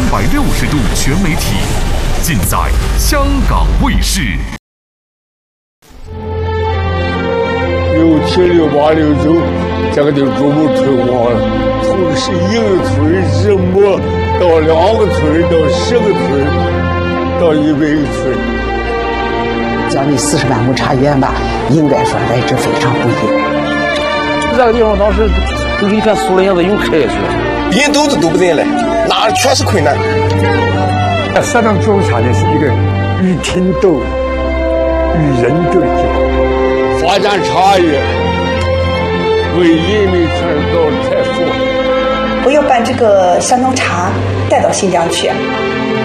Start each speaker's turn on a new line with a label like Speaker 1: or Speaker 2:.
Speaker 1: 360度全媒体，尽在香港卫视。
Speaker 2: 67、68、69，这个就逐步退化了，从1个村1亩到2个村，到10个村，到100个村。
Speaker 3: 将近40万亩茶园吧，应该说来之非常不易。
Speaker 4: 这个地方当时就是一片苏林子涌开去，
Speaker 5: 人肚子都不进来，那全是困难。
Speaker 2: 山东种茶呢是一个与天斗、与人斗的地方，发展茶叶，为人民创造财富。
Speaker 6: 我要把这个山东茶带到新疆去。